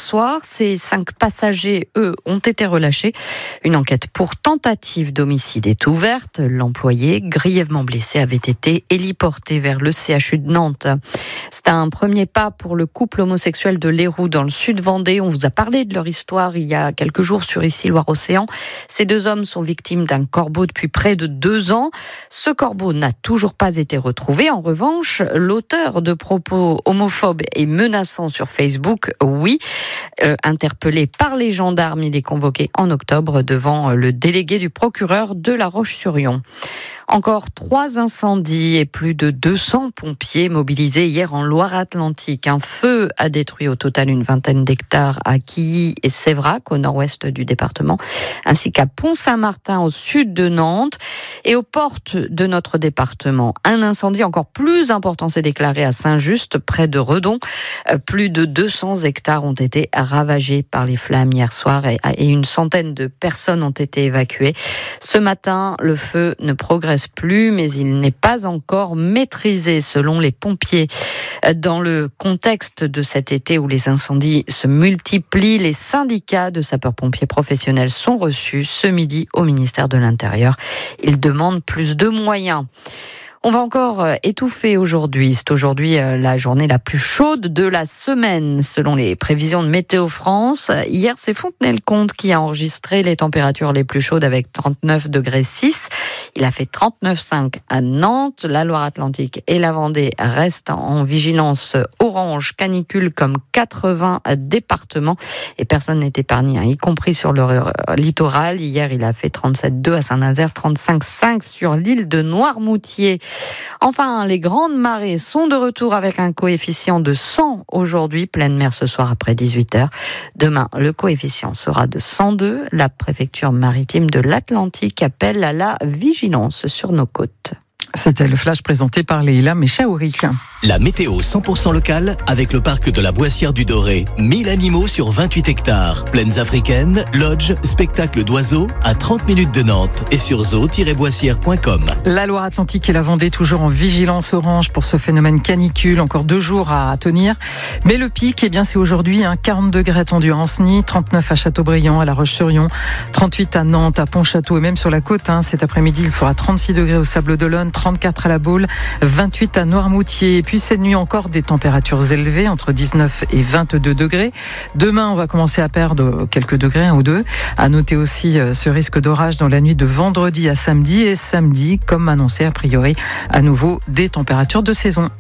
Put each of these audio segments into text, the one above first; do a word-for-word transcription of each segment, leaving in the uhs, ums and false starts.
soir. Ces cinq passagers, eux, ont été relâchés. Une enquête pour tentative d'homicide est ouverte. L'employé, grièvement blessé, avait été héliporté vers le C H U de Nantes. C'est un premier pas pour le couple homosexuel de l'Héroux dans le sud Vendée. On vous a parlé de leur histoire il y a quelques jours sur Ici Loire-Océan. Ces deux hommes sont victimes d'un corbeau depuis près de deux ans. Ce corbeau n'a toujours pas été retrouvé. En revanche, l'auteur de propos homophobes et menaçants sur Facebook, oui, euh, interpellé par les gendarmes, il est convoqué en octobre devant le délégué du procureur de La Roche-sur-Yon. Encore trois incendies et plus de deux cents pompiers mobilisés hier en Loire-Atlantique. Un feu a détruit au total une vingtaine d'hectares à Quilly et Séverac, au nord-ouest du département, ainsi qu'à Pont-Saint-Martin, au sud de Nantes. Et aux portes de notre département, un incendie encore plus important s'est déclaré à Saint-Just, près de Redon. Plus de deux cents hectares ont été ravagés par les flammes hier soir et une centaine de personnes ont été évacuées. Ce matin, le feu ne progresse plus, mais il n'est pas encore maîtrisé selon les pompiers. Dans le contexte de cet été où les incendies se multiplient, les syndicats de sapeurs-pompiers professionnels sont reçus ce midi au ministère de l'Intérieur. Ils demandent plus de moyens. On va encore étouffer aujourd'hui. C'est aujourd'hui la journée la plus chaude de la semaine, selon les prévisions de Météo France. Hier, c'est Fontenay-le-Comte qui a enregistré les températures les plus chaudes avec trente-neuf degrés six. Il a fait trente-neuf virgule cinq à Nantes. La Loire-Atlantique et la Vendée restent en vigilance orange canicule comme quatre-vingts départements. Et personne n'est épargné, hein, y compris sur le littoral. Hier, il a fait trente-sept virgule deux à Saint-Nazaire, trente-cinq virgule cinq sur l'île de Noirmoutier. Enfin, les grandes marées sont de retour avec un coefficient de cent aujourd'hui. Pleine mer ce soir après dix-huit heures. Demain, le coefficient sera de cent deux. La préfecture maritime de l'Atlantique appelle à la vigilance sur nos côtes. C'était le flash présenté par Leïla Mechaouri. La météo cent pour cent locale avec le parc de la Boissière du Doré. mille animaux sur vingt-huit hectares. Plaines africaines, lodges, spectacles d'oiseaux à trente minutes de Nantes et sur zoo tiret boissière point com. La Loire-Atlantique et la Vendée toujours en vigilance orange pour ce phénomène canicule. Encore deux jours à tenir. Mais le pic, eh bien, c'est aujourd'hui hein, quarante degrés attendus à Ancenis, trente-neuf à Châteaubriand, à La Roche-sur-Yon, trente-huit à Nantes, à Pontchâteau et même sur la côte. Hein, cet après-midi, il fera trente-six degrés au Sable d'Olonne, trente-quatre à La Baule, vingt-huit à Noirmoutier. Et puis cette nuit encore des températures élevées entre dix-neuf et vingt-deux degrés. Demain, on va commencer à perdre quelques degrés, un ou deux. À noter aussi ce risque d'orage dans la nuit de vendredi à samedi. Et samedi, comme annoncé a priori, à nouveau des températures de saison.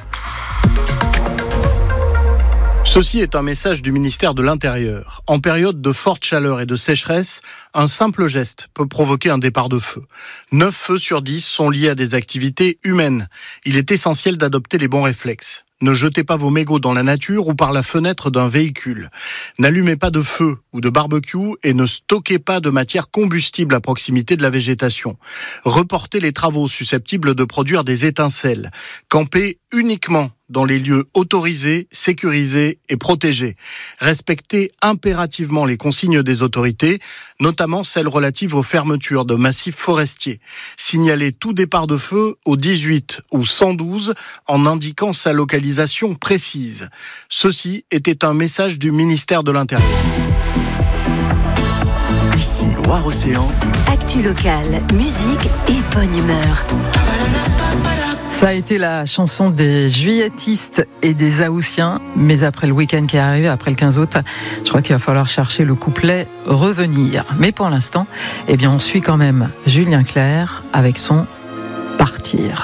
Ceci est un message du ministère de l'Intérieur. En période de forte chaleur et de sécheresse, un simple geste peut provoquer un départ de feu. neuf feux sur dix sont liés à des activités humaines. Il est essentiel d'adopter les bons réflexes. Ne jetez pas vos mégots dans la nature ou par la fenêtre d'un véhicule. N'allumez pas de feu ou de barbecue et ne stockez pas de matière combustible à proximité de la végétation. Reportez les travaux susceptibles de produire des étincelles. Campez uniquement dans les lieux autorisés, sécurisés et protégés. Respectez impérativement les consignes des autorités, notamment celles relatives aux fermetures de massifs forestiers. Signalez tout départ de feu au dix-huit ou cent douze en indiquant sa localisation précise. Ceci était un message du ministère de l'Intérieur. Ici Loire-Océan. Actu locale, musique et bonne humeur. Ça a été la chanson des juilletistes et des Haussiens, mais après le week-end qui est arrivé, après le quinze août, je crois qu'il va falloir chercher le couplet « Revenir ». Mais pour l'instant, eh bien, on suit quand même Julien Clerc avec son « Partir ».